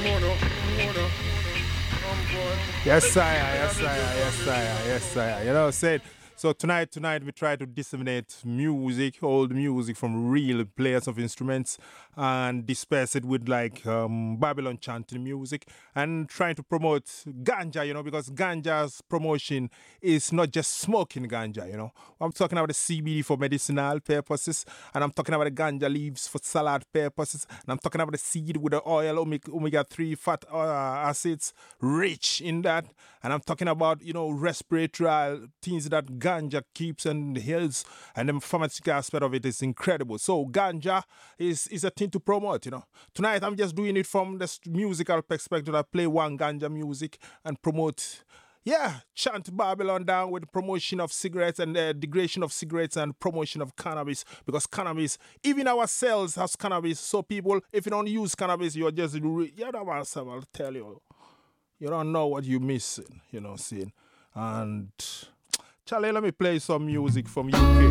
Yes, sire. Yes, sire. Yes, sire. Yes, sire. You know, said. So tonight we try to disseminate music, old music from real players of instruments, and disperse it with like Babylon chanting music, and trying to promote ganja. You know, because ganja's promotion is not just smoking ganja. You know, I'm talking about the CBD for medicinal purposes, and I'm talking about the ganja leaves for salad purposes, and I'm talking about the seed with the oil, omega 3 fat acids rich in that, and I'm talking about respiratory things that ganja keeps and heals, and the pharmaceutical aspect of it is incredible. So ganja is a thing to promote. Tonight I'm just doing it from the musical perspective. I play one ganja music and promote. Yeah, chant Babylon down with the promotion of cigarettes and the degradation of cigarettes and promotion of cannabis, because cannabis, even ourselves has cannabis. So people, if you don't use cannabis, you're just you're not myself, I'll tell you. You don't know what you're missing, seeing. And Charlie, let me play some music from UK.